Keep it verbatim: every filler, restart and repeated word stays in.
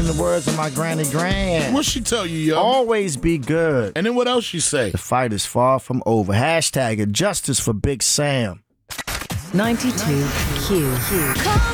In the words of my granny grand. What she tell you, yo? Always be good. And then what else she say? The fight is far from over. Hashtag justice for Big Sam. ninety-two Q.